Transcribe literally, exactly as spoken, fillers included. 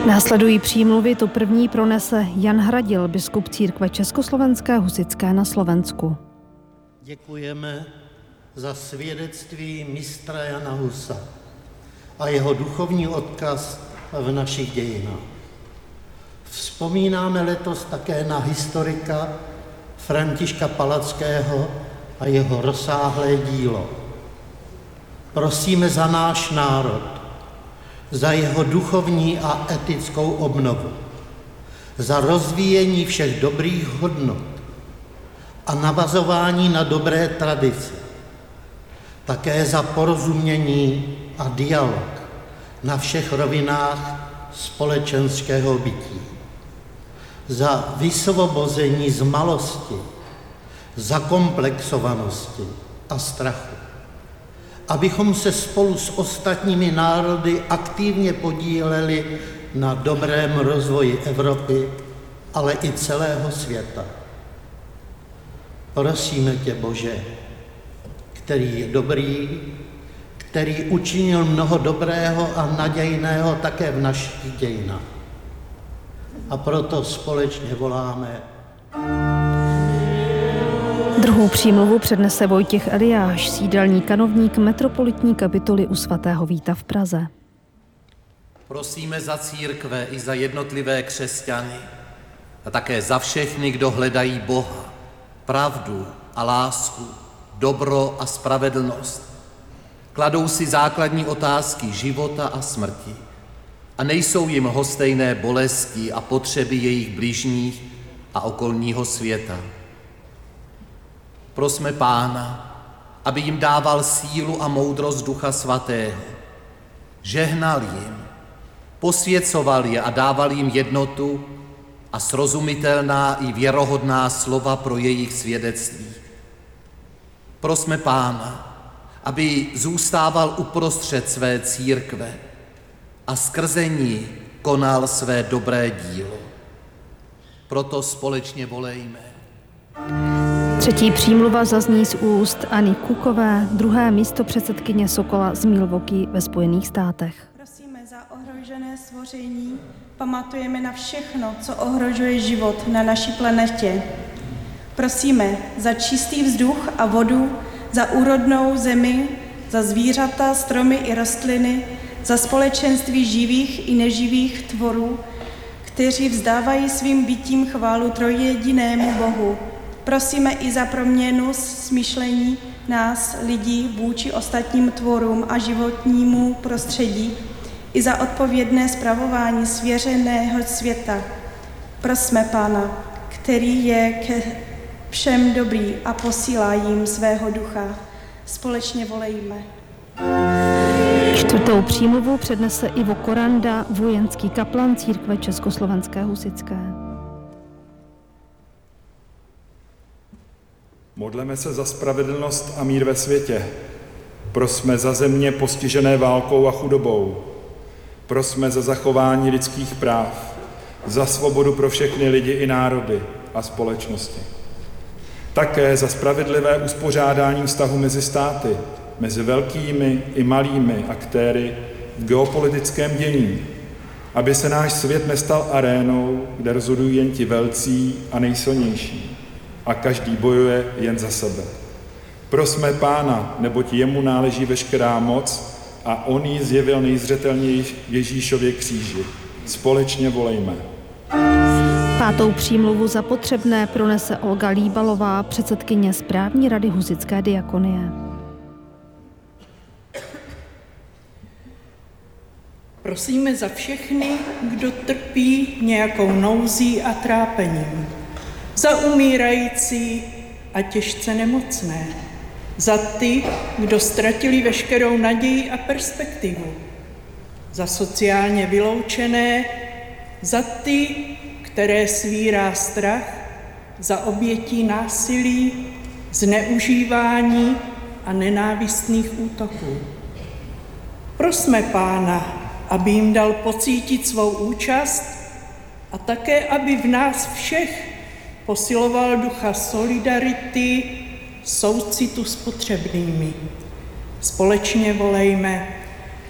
Následují přímluvy, tu první pronese Jan Hradil, biskup církve Československé husitské na Slovensku. Děkujeme za svědectví mistra Jana Husa a jeho duchovní odkaz v našich dějinách. Vzpomínáme letos také na historika Františka Palackého a jeho rozsáhlé dílo. Prosíme za náš národ, za jeho duchovní a etickou obnovu, za rozvíjení všech dobrých hodnot a navazování na dobré tradice, také za porozumění a dialog na všech rovinách společenského bytí, za vysvobození z malosti, zakomplexovanosti a strachu, abychom se spolu s ostatními národy aktivně podíleli na dobrém rozvoji Evropy, ale i celého světa. Prosíme tě, Bože, který je dobrý, který učinil mnoho dobrého a nadějného také v našich dějinách. A proto společně voláme. Druhou přímluvu přednese Vojtěch Eliáš, sídelní kanovník metropolitní kapituly u svatého Víta v Praze. Prosíme za církve i za jednotlivé křesťany a také za všechny, kdo hledají Boha, pravdu a lásku, dobro a spravedlnost. Kladou si základní otázky života a smrti a nejsou jim lhostejné bolesti a potřeby jejich bližních a okolního světa. Prosme Pána, aby jim dával sílu a moudrost Ducha Svatého, žehnal jim, posvěcoval je a dával jim jednotu a srozumitelná i věrohodná slova pro jejich svědectví. Prosme Pána, aby zůstával uprostřed své církve a skrze ní konal své dobré dílo. Proto společně volejme. Třetí přímluva zazní z úst Anny Kukové, druhé místopředsedkyně Sokola z Milwaukee ve Spojených státech. Prosíme za ohrožené stvoření, pamatujeme na všechno, co ohrožuje život na naší planetě. Prosíme za čistý vzduch a vodu, za úrodnou zemi, za zvířata, stromy i rostliny, za společenství živých i neživých tvorů, kteří vzdávají svým bytím chválu trojjedinému Bohu. Prosíme i za proměnu smýšlení nás, lidí, vůči ostatním tvorům a životnímu prostředí, i za odpovědné spravování svěřeného světa. Prosme Pána, který je ke všem dobrý a posílá jim svého ducha. Společně volejme. Čtvrtou přímluvu přednese Ivo Koranda, vojenský kaplan církve Československé husitské. Modleme se za spravedlnost a mír ve světě. Prosme za země postižené válkou a chudobou. Prosme za zachování lidských práv, za svobodu pro všechny lidi i národy a společnosti. Také za spravedlivé uspořádání vztahu mezi státy, mezi velkými i malými aktéry v geopolitickém dění, aby se náš svět nestal arénou, kde rozhodují jen ti velcí a nejsilnější a každý bojuje jen za sebe. Prosme Pána, neboť jemu náleží veškerá moc a on ji zjevil nejzřetelněji v Ježíšově kříži. Společně volejme. Pátou přímluvu za potřebné pronese Olga Líbalová, předsedkyně správní rady husitské diakonie. Prosíme za všechny, kdo trpí nějakou nouzí a trápením. Za umírající a těžce nemocné. Za ty, kdo ztratili veškerou naději a perspektivu. Za sociálně vyloučené. Za ty, které svírá strach. Za obětí násilí, zneužívání a nenávistných útoků. Prosme Pána, aby jim dal pocítit svou účast a také, aby v nás všech posiloval ducha solidarity, soucitu s potřebnými. Společně volejme.